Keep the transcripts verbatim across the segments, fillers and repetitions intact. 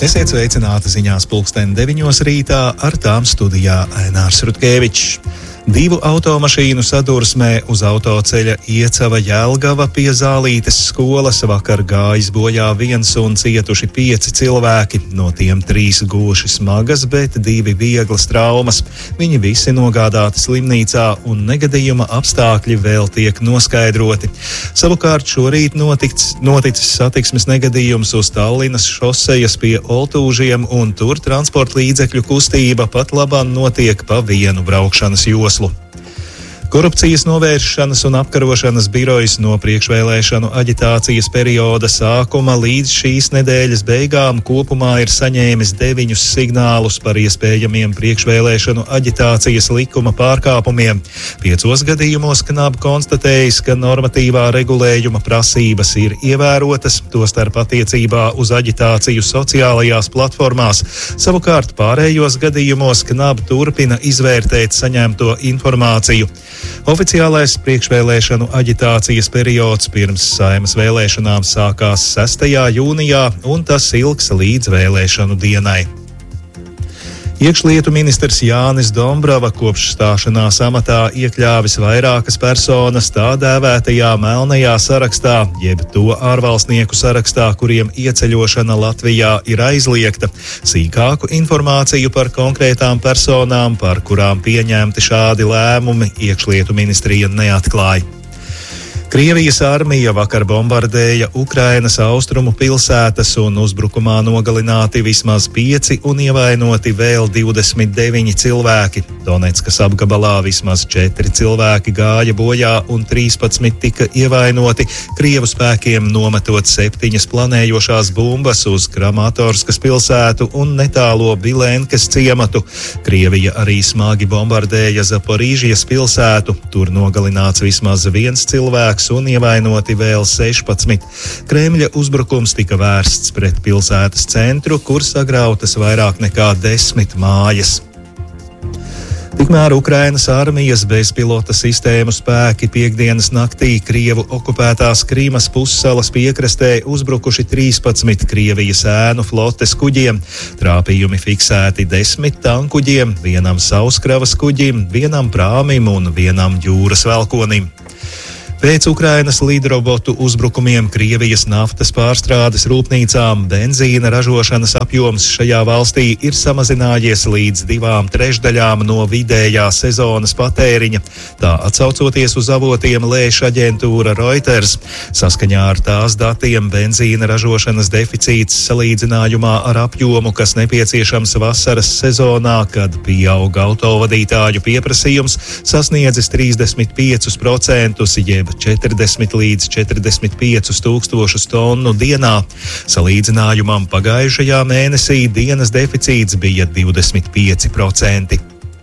Esiet sveicināti ziņās pulksten deviņos rītā, ar tām studijā Ainārs Rutkevičs. Divu automašīnu sadursmē uz autoceļa Iecava Jelgava pie Zālītes skolas vakar gājis bojā viens un cietuši pieci cilvēki, no tiem trīs guvuši smagas, bet divi vieglas traumas. Viņi visi nogādāti slimnīcā un negadījuma apstākļi vēl tiek noskaidroti. Savukārt šorīt noticis, noticis satiksmes negadījums uz Tallinas šosejas pie Oltūžiem, un tur transporta līdzekļu kustība pat labāk notiek pa vienu braukšanas joslu. Korupcijas novēršanas un apkarošanas birojas no priekšvēlēšanu aģitācijas perioda sākuma līdz šīs nedēļas beigām kopumā ir saņēmis deviņus signālus par iespējamiem priekšvēlēšanu aģitācijas likuma pārkāpumiem. Piecos gadījumos KNAB konstatējis, ka normatīvā regulējuma prasības ir ievērotas, tostarp attiecībā uz aģitāciju sociālajās platformās. Savukārt pārējos gadījumos KNAB turpina izvērtēt saņemto informāciju. Oficiālais priekšvēlēšanu aģitācijas periods pirms Saeimas vēlēšanām sākās sestajā jūnijā, un tas ilgs līdz vēlēšanu dienai. Iekšlietu ministrs Jānis Dombrava kopš stāšanās amatā iekļāvis vairākas personas tā dēvētajā melnajā sarakstā, jeb to ārvalstnieku sarakstā, kuriem ieceļošana Latvijā ir aizliegta. Sīkāku informāciju par konkrētām personām, par kurām pieņemti šādi lēmumi, Iekšlietu ministrija neatklāja. Krievijas armija vakar bombardēja Ukrainas austrumu pilsētas, un uzbrukumā nogalināti vismaz pieci un ievainoti vēl divdesmit deviņi cilvēki. Donetskas apgabalā vismaz četri cilvēki gāja bojā un trīspadsmit tika ievainoti, Krievu spēkiem nometot septiņas planējošās bumbas uz Kramatorskas pilsētu un netālo Bilēnkas ciematu. Krievija arī smagi bombardēja Zaporīžijas pilsētu, tur nogalināts vismaz viens cilvēks un ievainoti vēl sešpadsmit. Kremļa uzbrukums tika vērsts pret pilsētas centru, kur sagrautas vairāk nekā desmit mājas. Tikmēr Ukrainas armijas bezpilota sistēmu spēki piektdienas naktī Krievu okupētās Krīmas pussalas piekrastē uzbrukuši trīspadsmit Krievijas ēnu flotes kuģiem. Trāpījumi fiksēti desmit tankuģiem, vienam sauskravas kuģim, vienam prāmim un vienam jūras velkonim. Pēc Ukrainas lidrobotu uzbrukumiem Krievijas naftas pārstrādes rūpnīcām benzīna ražošanas apjoms šajā valstī ir samazinājies līdz divām trešdaļām no vidējā sezonas patēriņa. Tā atsaucoties uz avotiem lēš aģentūra Reuters. Saskaņā ar tās datiem benzīna ražošanas deficīts salīdzinājumā ar apjomu, kas nepieciešams vasaras sezonā, kad pieauga autovadītāju pieprasījums, sasniedzis trīsdesmit piecus procentus, jeb četrdesmit līdz četrdesmit piecus tūkstošus tonu dienā. Salīdzinājumam pagājušajā mēnesī dienas deficīts bija divdesmit pieci procenti.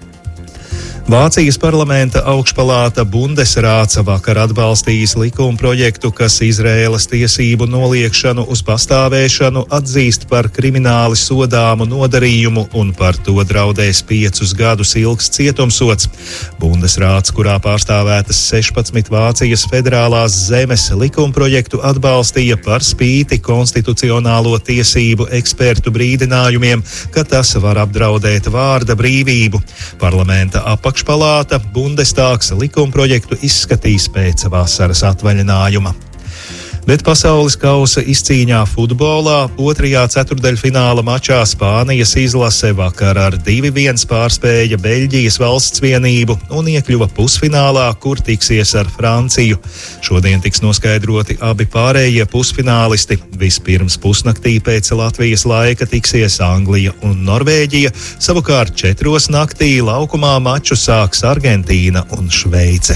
Vācijas parlamenta augšpalāta Bundesrāts vakar atbalstījis likumprojektu, kas Izraēlas tiesību noliekšanu uz pastāvēšanu atzīst par krimināli sodāmu nodarījumu, un par to draudēs piecus gadus ilgs cietumsods. Bundesrāts, kurā pārstāvētas sešpadsmit Vācijas federālās zemes, likumprojektu atbalstīja par spīti konstitucionālo tiesību ekspertu brīdinājumiem, ka tas var apdraudēt vārda brīvību. Parlamenta apakšpalāta Apakšpalāta Bundestāgs likumprojektu izskatīs pēc vasaras atvaļinājuma. Bet pasaules kausa izcīņā futbolā otrajā ceturdaļfināla mačā Spānijas izlase vakar ar divi viens pārspēja Beļģijas valsts vienību un iekļuva pusfinālā, kur tiksies ar Franciju. Šodien tiks noskaidroti abi pārējie pusfinālisti. Vispirms pusnaktī pēc Latvijas laika tiksies Anglija un Norvēģija, savukārt četros naktī laukumā maču sāks Argentīna un Šveice.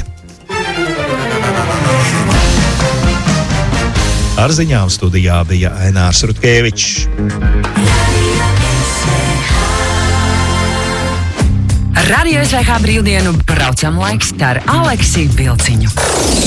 Ar ziņām studijā bija Ainārs Rutkevičs. Radio S V H brīvdienu braucam laiks ar Aleksiju Vilciņu.